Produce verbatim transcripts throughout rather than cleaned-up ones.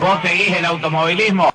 ¿Vos seguís el automovilismo?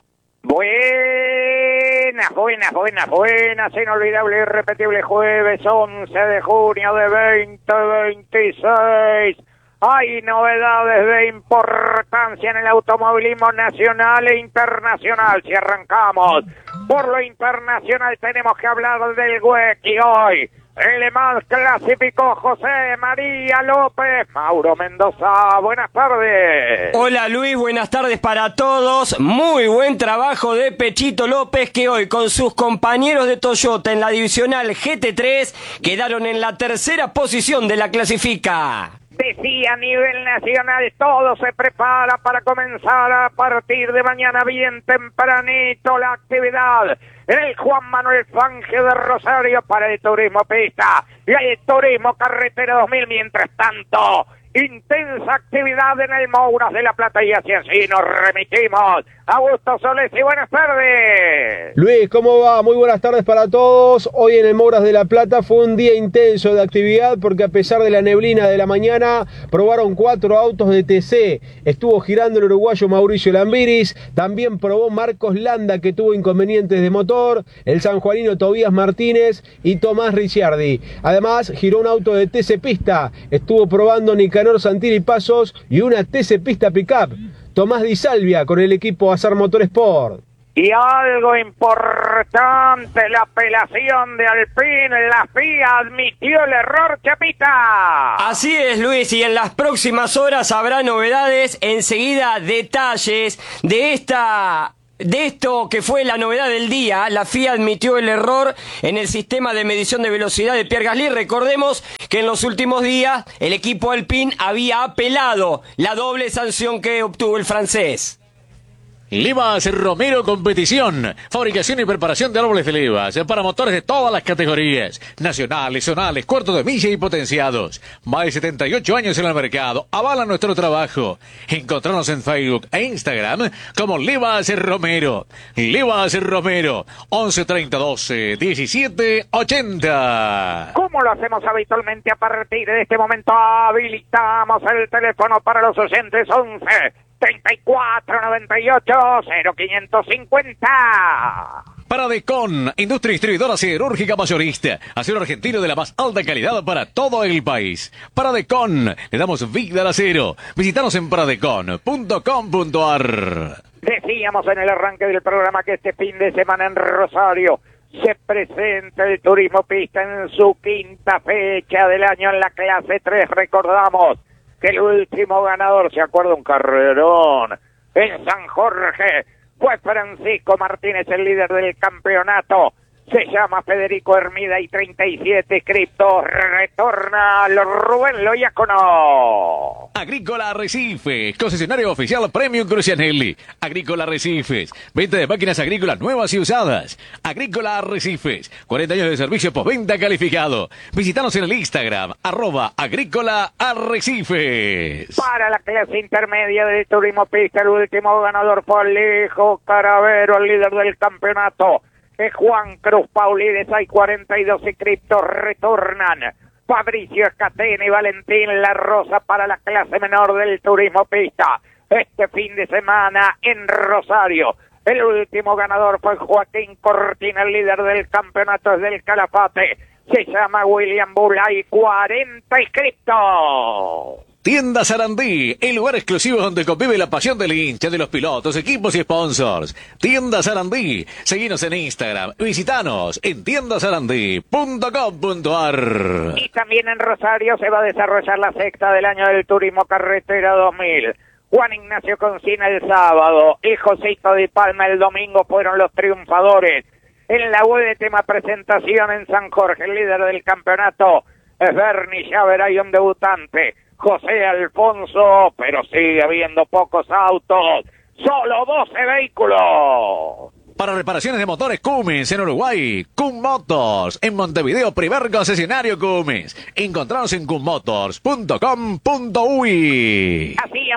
Buenas, buenas, buenas, buenas, inolvidable y irrepetible jueves once de junio de veinte veintiséis. Hay novedades de importancia en el automovilismo nacional e internacional. Si arrancamos por lo internacional, tenemos que hablar del W E C y hoy el Le Mans clasificó José María López. Mauro Mendoza, buenas tardes. Hola Luis, buenas tardes para todos. Muy buen trabajo de Pechito López, que hoy con sus compañeros de Toyota en la divisional G T tres quedaron en la tercera posición de la clasifica. Decía a nivel nacional, todo se prepara para comenzar a partir de mañana bien tempranito la actividad en el Juan Manuel Fangio de Rosario para el turismo pista y el turismo carretera dos mil. Mientras tanto, intensa actividad en el Mouras de la Plata, y así así nos remitimos. Augusto Solés, y buenas tardes. Luis, ¿cómo va? Muy buenas tardes para todos. Hoy en el Mouras de la Plata fue un día intenso de actividad porque a pesar de la neblina de la mañana probaron cuatro autos de T C. Estuvo girando el uruguayo Mauricio Lambiris, también probó Marcos Landa, que tuvo inconvenientes de motor, el sanjuanino Tobías Martínez y Tomás Ricciardi. Además giró un auto de T C Pista, estuvo probando Nicanor Santilli Pasos y una T C Pista Pickup. Tomás Di Salvia con el equipo Azar Motorsport. Y algo importante, la apelación de Alpine, la F I A admitió el error, Chapita. Así es, Luis, y en las próximas horas habrá novedades, enseguida detalles de esta... De esto que fue la novedad del día. La F I A admitió el error en el sistema de medición de velocidad de Pierre Gasly. Recordemos que en los últimos días el equipo Alpine había apelado la doble sanción que obtuvo el francés. Levas Romero Competición, fabricación y preparación de árboles de levas para motores de todas las categorías, nacionales, zonales, cuartos de milla y potenciados. Más de setenta y ocho años en el mercado, avalan nuestro trabajo. Encontrarnos en Facebook e Instagram como Levas Romero. Levas Romero, once treinta doce diecisiete ochenta. Como lo hacemos habitualmente, a partir de este momento habilitamos el teléfono para los oyentes once treinta y cuatro noventa y ocho cero quinientos cincuenta. Paradecon, industria distribuidora siderúrgica mayorista. Acero argentino de la más alta calidad para todo el país. Paradecon, le damos vida al acero. Visítanos en paradecon punto com punto a r. Decíamos en el arranque del programa que este fin de semana en Rosario se presenta el turismo pista en su quinta fecha del año en la clase tres. Recordamos que el último ganador, se acuerda, un carrerón en San Jorge, fue Francisco Martínez, el líder del campeonato. Se llama Federico Hermida y treinta y siete inscriptos. Retorna al Rubén Loyacono. Agrícola Arrecifes, concesionario oficial Premium Crucianelli. Agrícola Arrecifes, venta de máquinas agrícolas nuevas y usadas. Agrícola Arrecifes, cuarenta años de servicio postventa calificado. Visítanos en el Instagram, arroba Agrícola Arrecifes. Para la clase intermedia del turismo pista, el último ganador fue Alejo Caravero, el líder del campeonato. Es Juan Cruz Paulides, hay cuarenta y dos inscriptos. Retornan Fabricio Escatena y Valentín La Rosa para la clase menor del turismo pista. Este fin de semana en Rosario, el último ganador fue Joaquín Cortina, el líder del campeonato es del Calafate. Se llama William Bull, hay cuarenta inscriptos. Tienda Sarandí, el lugar exclusivo donde convive la pasión del hincha, de los pilotos, equipos y sponsors. Tienda Sarandí, seguinos en Instagram, visitanos en tienda sarandí punto com punto a r. Y también en Rosario se va a desarrollar la sexta del año del Turismo Carretera dos mil. Juan Ignacio Concina el sábado y Josito Di Palma el domingo fueron los triunfadores. En la web de tema presentación en San Jorge, el líder del campeonato es Bernie Llaver, hay un debutante, José Alfonso, pero sigue habiendo pocos autos, solo doce vehículos. Para reparaciones de motores Cummins en Uruguay, Cum Motors. En Montevideo, primer concesionario Cummins. Encontranos en cum motors punto com punto u y. Hacíamos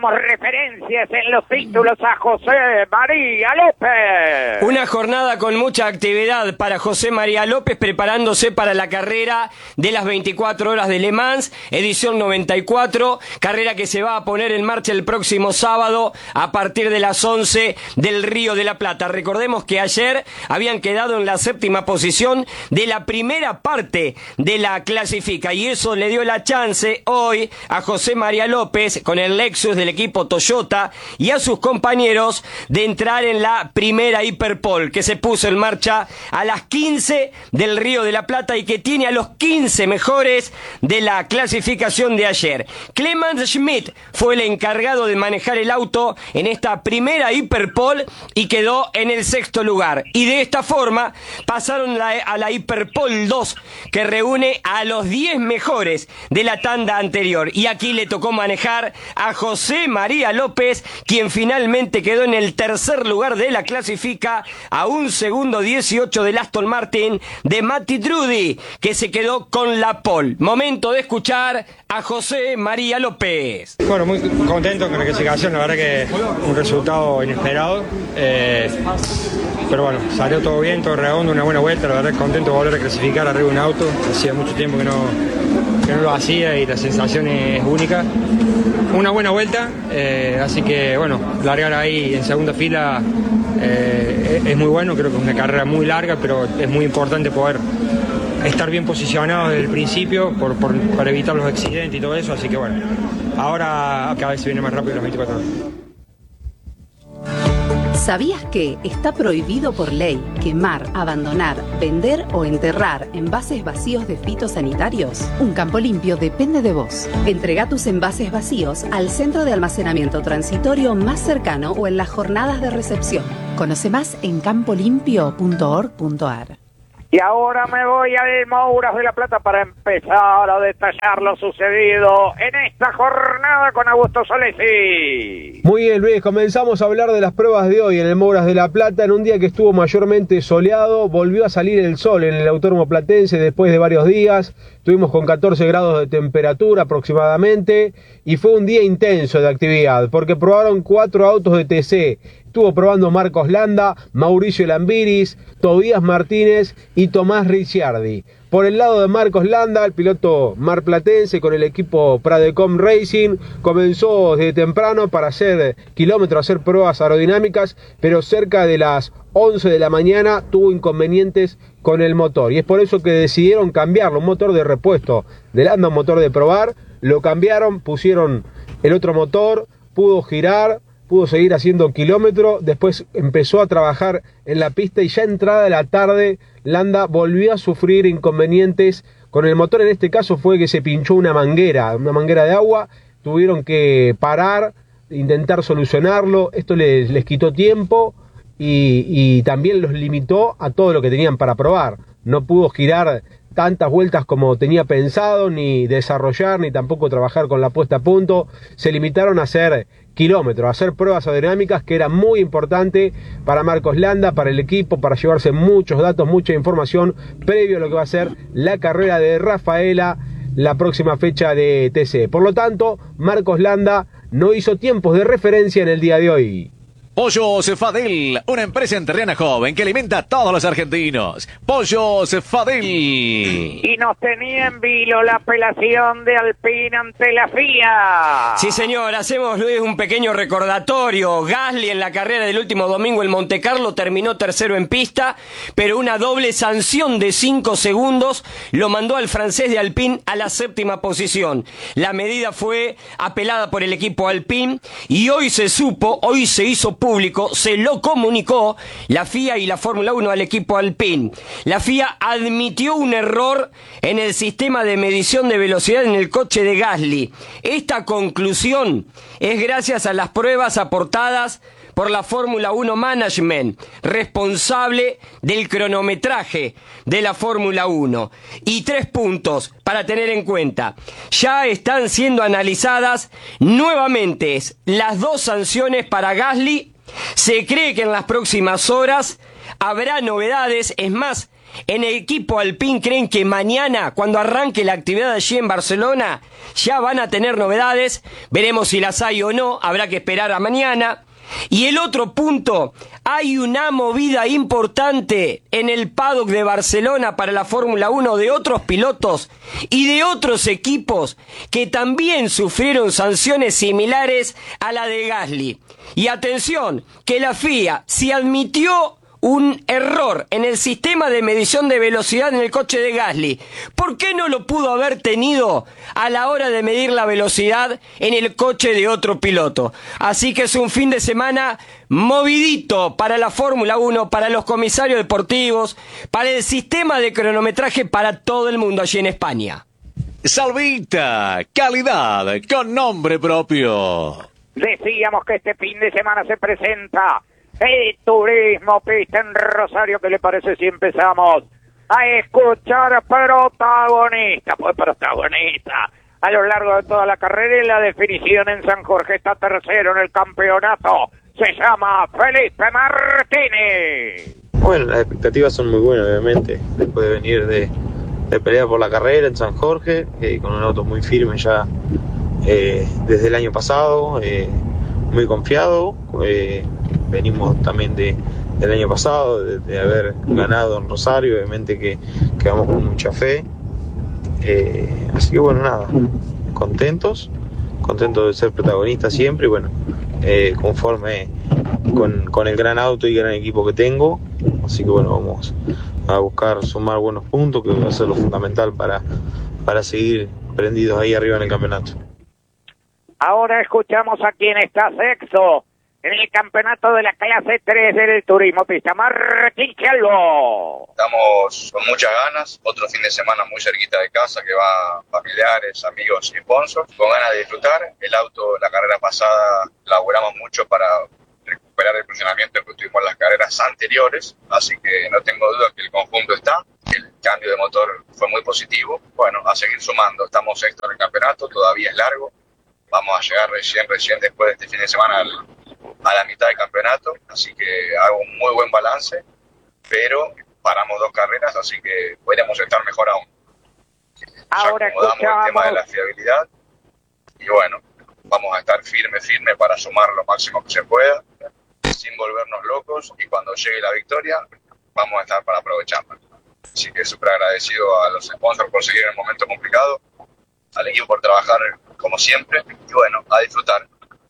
damos referencias en los títulos a José María López. Una jornada con mucha actividad para José María López, preparándose para la carrera de las veinticuatro horas de Le Mans, edición noventa y cuatro, carrera que se va a poner en marcha el próximo sábado a partir de las once del Río de la Plata. Recordemos que ayer habían quedado en la séptima posición de la primera parte de la clasifica, y eso le dio la chance hoy a José María López con el Lexus del equipo Toyota y a sus compañeros de entrar en la primera Hiperpole que se puso en marcha a las quince del Río de la Plata y que tiene a los quince mejores de la clasificación de ayer. Clemens Schmidt fue el encargado de manejar el auto en esta primera Hiperpole y quedó en el sexto lugar, y de esta forma pasaron la, a la Hiperpole dos, que reúne a los diez mejores de la tanda anterior, y aquí le tocó manejar a José María López, quien finalmente quedó en el tercer lugar de la clasifica, a un segundo dieciocho del Aston Martin de Matti Trudi, que se quedó con la pole. Momento de escuchar a José María López. Bueno, muy contento con la clasificación, la verdad que un resultado inesperado, eh, pero bueno, salió todo bien, todo redondo, una buena vuelta, la verdad contento de volver a clasificar arriba de un auto, hacía mucho tiempo que no, que no lo hacía y la sensación es única. Una buena vuelta, eh, así que bueno, largar ahí en segunda fila eh, es muy bueno, creo que es una carrera muy larga, pero es muy importante poder estar bien posicionado desde el principio por, por, para evitar los accidentes y todo eso, así que bueno, ahora cada vez se viene más rápido las veinticuatro horas. ¿Sabías que está prohibido por ley quemar, abandonar, vender o enterrar envases vacíos de fitosanitarios? Un campo limpio depende de vos. Entrega tus envases vacíos al centro de almacenamiento transitorio más cercano o en las jornadas de recepción. Conoce más en campo limpio punto org punto ar. Y ahora me voy al Mouras de la Plata para empezar a detallar lo sucedido en esta jornada con Augusto Solesi. Muy bien, Luis, comenzamos a hablar de las pruebas de hoy en el Mouras de la Plata. En un día que estuvo mayormente soleado, volvió a salir el sol en el Autódromo Platense después de varios días. Estuvimos con catorce grados de temperatura aproximadamente y fue un día intenso de actividad porque probaron cuatro autos de T C. Estuvo probando Marcos Landa, Mauricio Lambiris, Tobías Martínez y Tomás Ricciardi. Por el lado de Marcos Landa, el piloto marplatense con el equipo Pradecom Racing comenzó desde temprano para hacer kilómetros, hacer pruebas aerodinámicas, pero cerca de las once de la mañana tuvo inconvenientes con el motor y es por eso que decidieron cambiarlo, un motor de repuesto de Landa, un motor de probar, lo cambiaron, pusieron el otro motor, pudo girar, pudo seguir haciendo kilómetros, después empezó a trabajar en la pista y ya entrada de la tarde Landa volvió a sufrir inconvenientes con el motor. En este caso fue que se pinchó una manguera, una manguera de agua, tuvieron que parar, intentar solucionarlo, esto les, les quitó tiempo y, y también los limitó a todo lo que tenían para probar. No pudo girar tantas vueltas como tenía pensado, ni desarrollar, ni tampoco trabajar con la puesta a punto. Se limitaron a hacer kilómetros, a hacer pruebas aerodinámicas, que era muy importante para Marcos Landa, para el equipo, para llevarse muchos datos, mucha información previo a lo que va a ser la carrera de Rafaela, la próxima fecha de T C. Por lo tanto, Marcos Landa no hizo tiempos de referencia en el día de hoy. Pollos Fadel, una empresa entrerriana joven que alimenta a todos los argentinos. Pollos Fadel. Y nos tenía en vilo la apelación de Alpine ante la F I A. Sí, señor, hacemos, Luis, un pequeño recordatorio. Gasly en la carrera del último domingo en Montecarlo terminó tercero en pista, pero una doble sanción de cinco segundos lo mandó al francés de Alpine a la séptima posición. La medida fue apelada por el equipo Alpine y hoy se supo, hoy se hizo público, se lo comunicó la F I A y la Fórmula uno al equipo Alpine. La F I A admitió un error en el sistema de medición de velocidad en el coche de Gasly. Esta conclusión es gracias a las pruebas aportadas por la Fórmula uno Management, responsable del cronometraje de la Fórmula uno. Y tres puntos para tener en cuenta. Ya están siendo analizadas nuevamente las dos sanciones para Gasly. Se cree que en las próximas horas habrá novedades. Es más, en el equipo Alpine creen que mañana, cuando arranque la actividad allí en Barcelona, ya van a tener novedades. Veremos si las hay o no, habrá que esperar a mañana. Y el otro punto, hay una movida importante en el paddock de Barcelona para la Fórmula uno de otros pilotos y de otros equipos que también sufrieron sanciones similares a la de Gasly. Y atención, que la F I A, si admitió un error en el sistema de medición de velocidad en el coche de Gasly, ¿por qué no lo pudo haber tenido a la hora de medir la velocidad en el coche de otro piloto? Así que es un fin de semana movidito para la Fórmula uno, para los comisarios deportivos, para el sistema de cronometraje, para todo el mundo allí en España. Salvita, calidad con nombre propio. Decíamos que este fin de semana se presenta el Turismo Pista en Rosario. ¿Qué le parece si empezamos a escuchar protagonistas? Pues protagonista a lo largo de toda la carrera, y la definición en San Jorge. Está tercero en el campeonato, se llama Felipe Martínez. Bueno, las expectativas son muy buenas, obviamente, después de venir de, de pelear por la carrera en San Jorge, eh, con un auto muy firme ya eh, desde el año pasado, eh, muy confiado. eh, Venimos también de, del año pasado, de, de haber ganado en Rosario, obviamente que, que vamos con mucha fe. Eh, así que bueno, nada, contentos, contentos de ser protagonistas siempre, y bueno, eh, conforme con, con el gran auto y gran equipo que tengo. Así que bueno, vamos a buscar sumar buenos puntos, que va a ser lo fundamental para, para seguir prendidos ahí arriba en el campeonato. Ahora escuchamos a quien está sexto en el campeonato de la clase tres del Turismo Pista, Martín Calvo. Estamos con muchas ganas, otro fin de semana muy cerquita de casa, que va familiares, amigos y sponsors, con ganas de disfrutar. El auto, la carrera pasada, laburamos mucho para recuperar el funcionamiento que tuvimos en las carreras anteriores, así que no tengo duda que el conjunto está. El cambio de motor fue muy positivo. Bueno, a seguir sumando, estamos sexto en el campeonato, todavía es largo. Vamos a llegar recién, recién después de este fin de semana al a la mitad del campeonato, así que hago un muy buen balance, pero paramos dos carreras, así que podríamos estar mejor aún. Ahora ya acomodamos el tema de la fiabilidad y bueno, vamos a estar firme, firme para sumar lo máximo que se pueda, sin volvernos locos, y cuando llegue la victoria vamos a estar para aprovecharla. Así que súper agradecido a los sponsors por seguir en el momento complicado, al equipo por trabajar como siempre, y bueno, a disfrutar.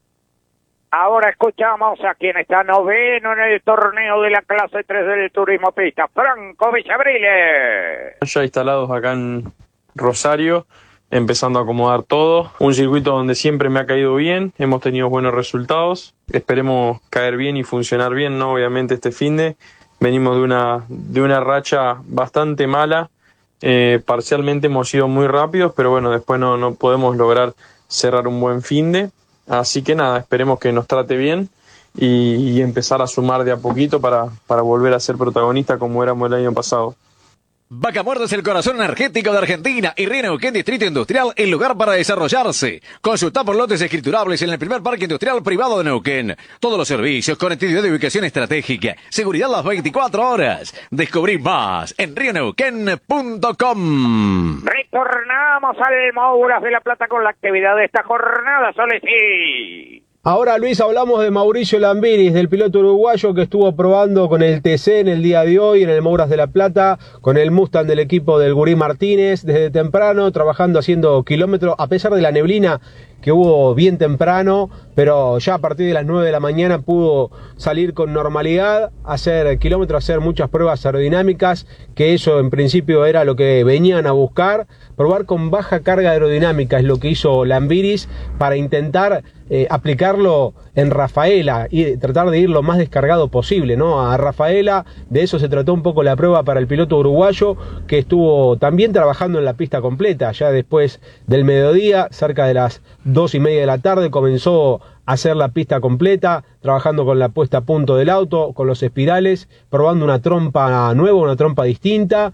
Ahora escuchamos a quien está noveno en el torneo de la clase tres del Turismo Pista, Franco Villavrile. Ya instalados acá en Rosario, empezando a acomodar todo. Un circuito donde siempre me ha caído bien, hemos tenido buenos resultados. Esperemos caer bien y funcionar bien, ¿no? Obviamente este finde. Venimos de una, de una racha bastante mala. Eh, parcialmente hemos sido muy rápidos, pero bueno, después no, no podemos lograr cerrar un buen finde. Así que nada, esperemos que nos trate bien y, y empezar a sumar de a poquito para, para volver a ser protagonista como éramos el año pasado. Vaca Muerta es el corazón energético de Argentina y Río Neuquén Distrito Industrial, el lugar para desarrollarse. Consulta por lotes escriturables en el primer parque industrial privado de Neuquén. Todos los servicios, conectividad de ubicación estratégica, seguridad las veinticuatro horas. Descubrí más en río neuquén punto com. Retornamos al Mouras de la Plata con la actividad de esta jornada, Solesi. Ahora, Luis, hablamos de Mauricio Lambiris, del piloto uruguayo que estuvo probando con el T C en el día de hoy en el Mouras de la Plata, con el Mustang del equipo del Gurí Martínez, desde temprano, trabajando, haciendo kilómetros, a pesar de la neblina que hubo bien temprano, pero ya a partir de las nueve de la mañana pudo salir con normalidad, hacer kilómetros, hacer muchas pruebas aerodinámicas, que eso en principio era lo que venían a buscar, probar con baja carga aerodinámica es lo que hizo Lambiris para intentar eh, aplicarlo en Rafaela y tratar de ir lo más descargado posible, ¿no? A Rafaela, de eso se trató un poco la prueba para el piloto uruguayo, que estuvo también trabajando en la pista completa, ya después del mediodía, cerca de las dos y media de la tarde, comenzó hacer la pista completa, trabajando con la puesta a punto del auto, con los espirales, probando una trompa nueva, una trompa distinta,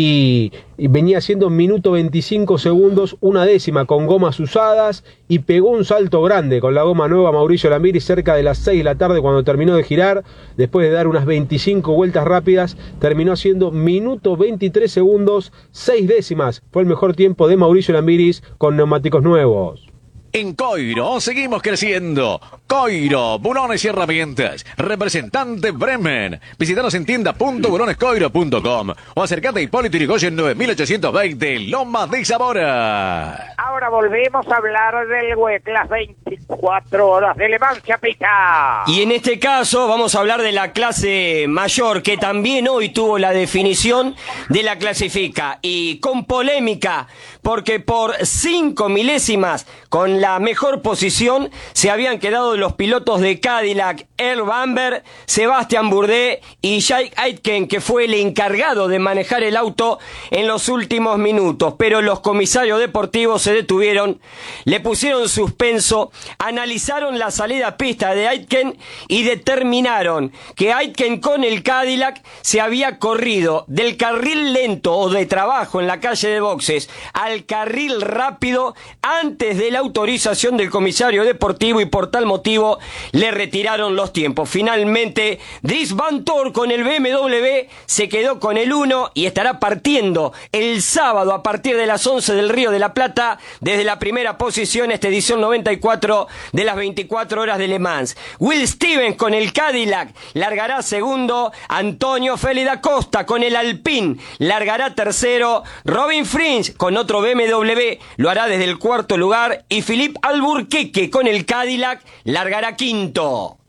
y, y venía haciendo minuto veinticinco segundos, una décima con gomas usadas, y pegó un salto grande con la goma nueva Mauricio Lambiris cerca de las seis de la tarde cuando terminó de girar. Después de dar unas veinticinco vueltas rápidas, terminó haciendo minuto veintitrés segundos, seis décimas. Fue el mejor tiempo de Mauricio Lambiris con neumáticos nuevos. En Coiro seguimos creciendo. Coiro, bulones y herramientas. Representante Bremen. Visítanos en tienda punto bulones coiro punto com o acercate a Hipólito Yrigoyen nueve mil ochocientos veinte, Lomas de Zamora. Ahora volvemos a hablar del W E C, las veinticuatro horas de Le Mans Chapita. Y en este caso vamos a hablar de la clase mayor, que también hoy tuvo la definición de la clasifica. Y con polémica, porque por cinco milésimas, con la mejor posición, se habían quedado los pilotos de Cadillac, Earl Bamber, Sebastian Bourdais y Jake Aitken, que fue el encargado de manejar el auto en los últimos minutos. Pero los comisarios deportivos se detuvieron, le pusieron suspenso, analizaron la salida a pista de Aitken y determinaron que Aitken con el Cadillac se había corrido del carril lento o de trabajo en la calle de boxes al carril rápido antes de la autorización del comisario deportivo, y por tal motivo le retiraron los tiempos. Finalmente, Dries Van Toor con el B M W se quedó con el uno y estará partiendo el sábado a partir de las once del Río de la Plata desde la primera posición, esta edición noventa y cuatro de las veinticuatro horas de Le Mans. Will Stevens con el Cadillac largará segundo, Antonio Félix da Costa con el Alpine largará tercero, Robin Fringe con otro B M W lo hará desde el cuarto lugar, y Philippe Albuquerque con el Cadillac largará quinto.